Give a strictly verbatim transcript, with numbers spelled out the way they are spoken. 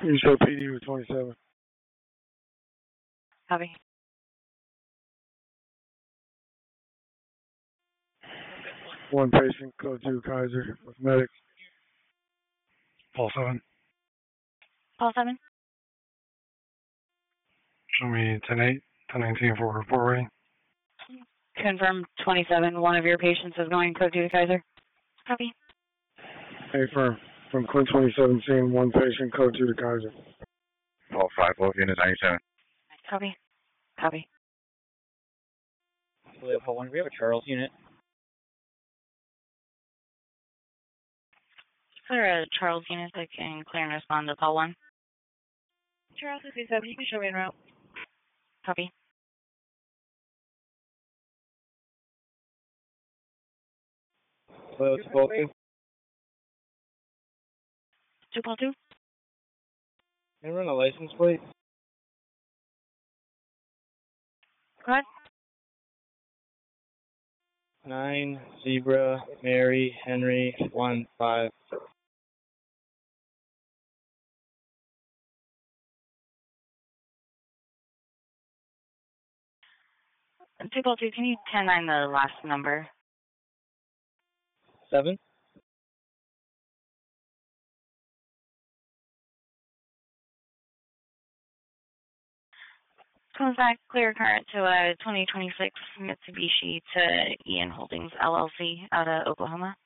You show P D with twenty-seven. Copy. One patient, code two, Kaiser, with medics. Paul seven. Paul seven. Show me ten eight, ten nineteen for report waiting. Confirm twenty-seven. One of your patients is going code two to Kaiser. Copy. Hey, firm. From Clint twenty-seven, seeing one patient, code two to Kaiser. Paul five, both units ninety-seven. Copy. Copy. Paul one, we have a Charles unit. Clear a Charles unit that can clear and respond to call one. Charles sixty-seven, you can show me en route. Copy. Hello, two Paul two. two Paul two. Can you run a license plate? Go ahead. Nine, Zebra, Mary, Henry, one, five. two Paul two, can you ten nine the last number? Seven? Comes back, clear current to a twenty twenty-six Mitsubishi to Ian Holdings L L C out of Oklahoma.